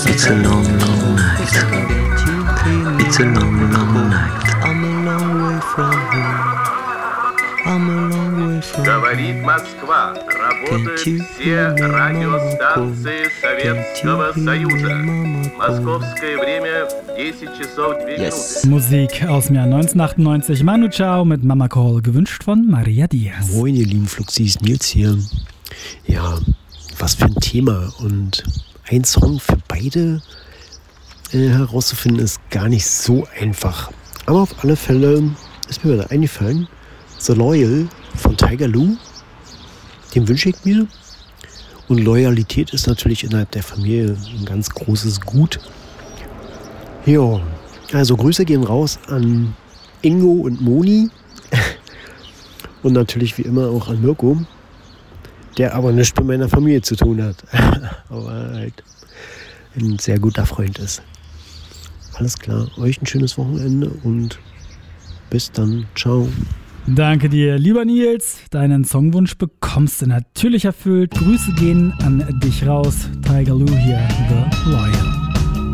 It's a long, long night. It's a long, long night. I'm a long way from home. I'm a long way from home. Говорит Москва. Работают все радиостанции Советского Союза. Московское время 10 часов 2 минуты. Musik aus dem Jahr 1998. Manu Chao mit Mama Call, gewünscht von Maria Diaz. Moin, ihr lieben Fluxis, Nils hier. Ja, was für ein Thema. Und ein Song für beide herauszufinden, ist gar nicht so einfach. Aber auf alle Fälle ist mir wieder eingefallen, The Loyal von Tiger Lou, den wünsche ich mir. Und Loyalität ist natürlich innerhalb der Familie ein ganz großes Gut. Ja, also Grüße gehen raus an Ingo und Moni. Und natürlich wie immer auch an Mirko, der aber nichts mit meiner Familie zu tun hat. Aber halt ein sehr guter Freund ist. Alles klar, euch ein schönes Wochenende und bis dann. Ciao. Danke dir, lieber Nils. Deinen Songwunsch bekommst du natürlich erfüllt. Grüße gehen an dich raus. Tiger Lou hier, The Loyal.